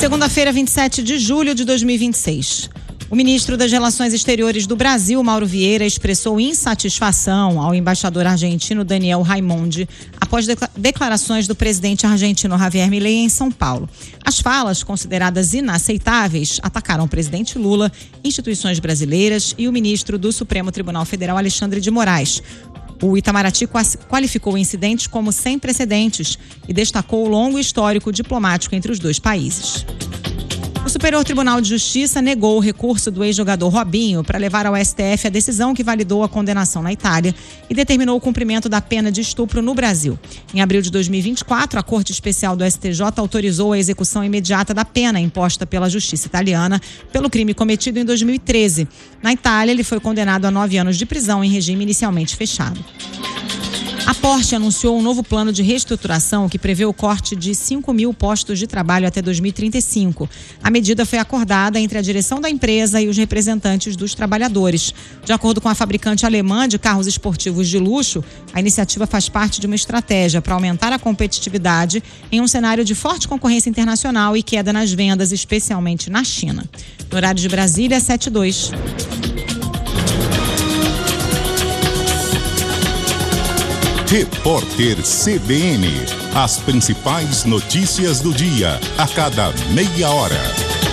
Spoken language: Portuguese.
Segunda-feira, 27 de julho de 2026. O ministro das Relações Exteriores do Brasil, Mauro Vieira, expressou insatisfação ao embaixador argentino Daniel Raimondi após declarações do presidente argentino Javier Milei em São Paulo. As falas, consideradas inaceitáveis, atacaram o presidente Lula, instituições brasileiras e o ministro do Supremo Tribunal Federal, Alexandre de Moraes. O Itamaraty qualificou o incidente como sem precedentes e destacou o longo histórico diplomático entre os dois países. O Superior Tribunal de Justiça negou o recurso do ex-jogador Robinho para levar ao STF a decisão que validou a condenação na Itália e determinou o cumprimento da pena de estupro no Brasil. Em abril de 2024, a Corte Especial do STJ autorizou a execução imediata da pena imposta pela Justiça italiana pelo crime cometido em 2013. Na Itália, ele foi condenado a 9 anos de prisão em regime inicialmente fechado. A Porsche anunciou um novo plano de reestruturação que prevê o corte de 5.000 postos de trabalho até 2035. A medida foi acordada entre a direção da empresa e os representantes dos trabalhadores. De acordo com a fabricante alemã de carros esportivos de luxo, a iniciativa faz parte de uma estratégia para aumentar a competitividade em um cenário de forte concorrência internacional e queda nas vendas, especialmente na China. No horário de Brasília, 7:02. Repórter CBN. As principais notícias do dia, a cada meia hora.